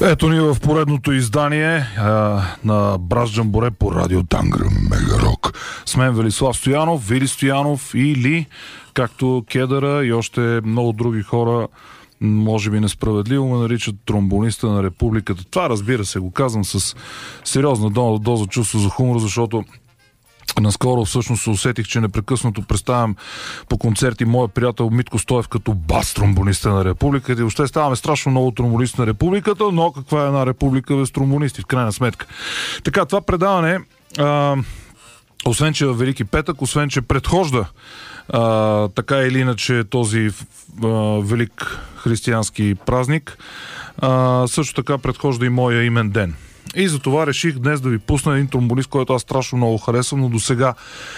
Ето ни в поредното издание на Браш Джамборе по радио Тангра Мегарок. С мен Велислав Стоянов, Вили Стоянов или, както Кедъра и още много други хора, може би несправедливо ме наричат тромбониста на републиката. Това, разбира се, го казвам с сериозна доза чувство за хумор, защото наскоро всъщност се усетих, че непрекъснато представям по концерти моя приятел Митко Стоев като бас тромбониста на републиката и въобще ставаме страшно много тромбонисти на републиката, но каква е една република без тромбонисти, в крайна сметка. Така, това предаване, освен че е Велики петък, освен че предхожда така или иначе този велик християнски празник, също така предхожда и моя имен ден. И затова реших днес да ви пусна един тромбонист, който аз страшно много харесвам, но досега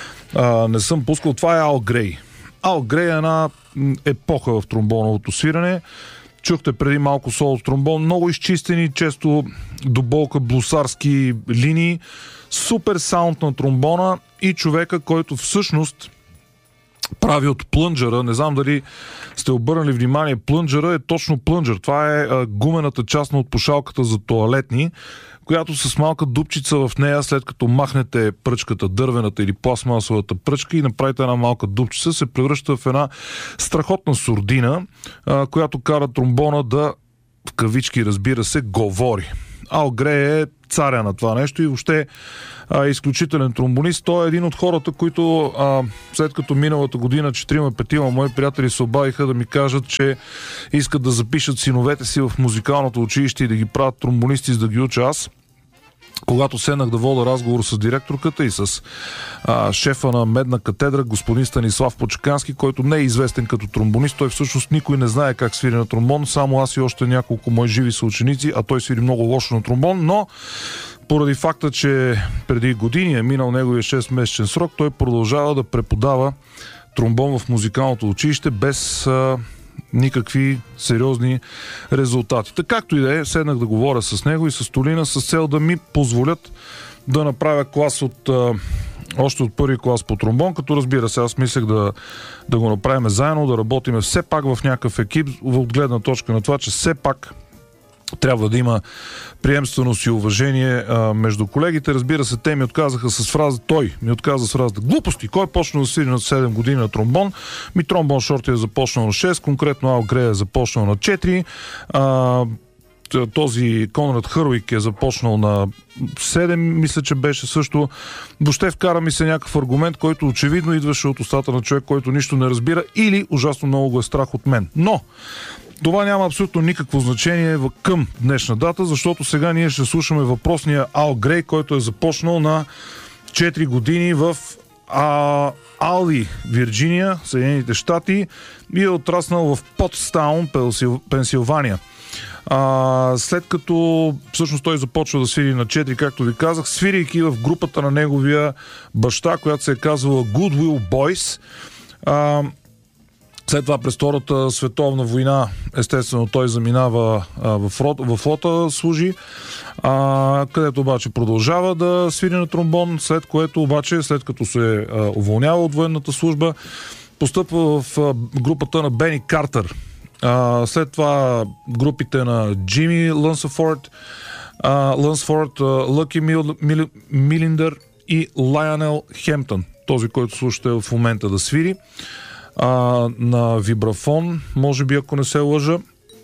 не съм пускал. Това е Ал Грей. Ал Грей е една епоха в тромбоновото свирене. Чухте преди малко соло тромбон, много изчистени, често до болка блусарски линии, супер саунд на тромбона и човека, който всъщност прави от плънджера. Не знам дали сте обърнали внимание, плънджера е точно плънджер. Това е гумената част на отпушалката за тоалетни, която с малка дупчица в нея, след като махнете пръчката, дървената или пластмасовата пръчка и направите една малка дупчица, се превръща в една страхотна сурдина, която кара тромбона да, в кавички разбира се, говори. Ал Грей е царя на това нещо и въобще изключителен тромбонист. Той е един от хората, които след като миналата година 4-5 мои приятели се обадиха да ми кажат, че искат да запишат синовете си в музикалното училище и да ги правят тромбонисти, за да ги уча аз. Когато седнах да вода разговор с директорката и с шефа на Медна катедра, господин Станислав Почекански, който не е известен като тромбонист, той всъщност никой не знае как свири на тромбон, само аз и още няколко мои живи съученици, а той свири много лошо на тромбон, но поради факта, че преди години е минал неговия 6-месечен срок, той продължава да преподава тромбон в музикалното училище без никакви сериозни резултати. Така както и да е, седнах да говоря с него и с Толина с цел да ми позволят да направя клас още от първи клас по тромбон, като разбира се, аз мислех да го направим заедно, да работим все пак в някакъв екип, от гледна точка на това, че все пак трябва да има приемственост и уважение между колегите. Разбира се, те ми отказаха с фраза, той ми отказа с фразата глупости. Кой почна да свири на 7 години на тромбон? Тромбон Шорти е започнал на 6, конкретно Ал Грей е започнал на 4. Този Конрад Хървик е започнал на 7, мисля, че беше също. Въобще вкара ми се някакъв аргумент, който очевидно идваше от устата на човек, който нищо не разбира или ужасно много го е страх от мен. Но това няма абсолютно никакво значение към днешна дата, защото сега ние ще слушаме въпросния Ал Грей, който е започнал на 4 години в Алби, Вирджиния, Съединените щати и е отраснал в Потстаун, Пенсилвания. След като всъщност той започва да свири на 4, както ви казах, свирайки в групата на неговия баща, която се е казвала Goodwill Boys. След това през Втората световна война, естествено, той заминава в флота, служи, където обаче продължава да свири на тромбон, след което обаче, след като се уволнява от военната служба, постъпва в групата на Бени Картер. След това групите на Джимми Лънсфорд, Лъки Милиндър и Лайонел Хемптън, този, който слушате в момента да свири. На вибрафон, може би, ако не се лъжа.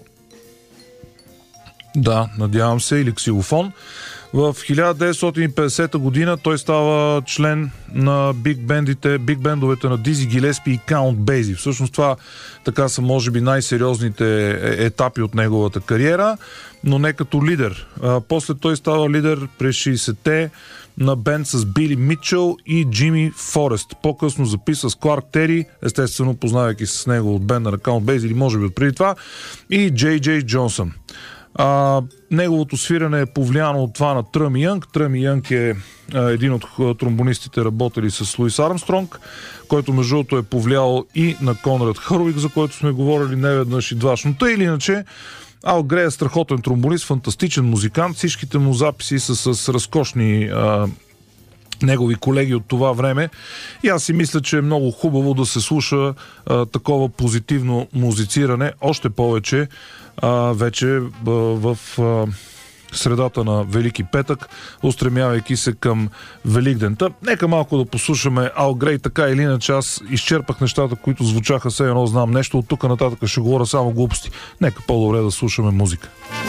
Да, надявам се, или ксилофон. В 1950 година той става член на биг-бендовете на Дизи Гилеспи и Count Basie. Всъщност това така са, може би, най-сериозните етапи от неговата кариера, но не като лидер. После той става лидер през 60-те на бенд с Били Митчел и Джимми Форест. По-късно записа с Кларк Тери, естествено познавайки с него от бенда на Count Basie или може би преди това, и Джей Джей Джонсън. Неговото свирене е повлияно от това на Тръми Янг. Тръми Янг е един от тромбонистите, работили с Луис Армстронг, който между другото е повлиял и на Конрад Хървик, за който сме говорили неведнъж и дваш. Но тъй или иначе, Ал Грей е страхотен тромбонист, фантастичен музикант. Всичките му записи са с разкошни негови колеги от това време. И аз си мисля, че е много хубаво да се слуша такова позитивно музициране. Още повече вече в средата на Велики петък, устремявайки се към Великдента. Нека малко да послушаме Ал Грей, така или иначе аз изчерпах нещата, които звучаха, все едно знам нещо, от тук нататък ще говоря само глупости. Нека по-добре да слушаме музика.